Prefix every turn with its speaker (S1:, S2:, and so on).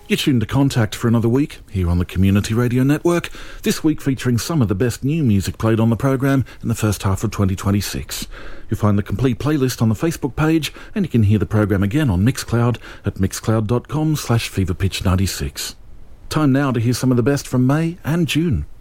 S1: You're tuned to Contact for another week, here on the Community Radio Network, this week featuring some of the best new music played on the program in the first half of 2026. You'll find the complete playlist on the Facebook page, and you can hear the program again on Mixcloud at mixcloud.com/feverpitch96. Time now to hear some of the best from May and June.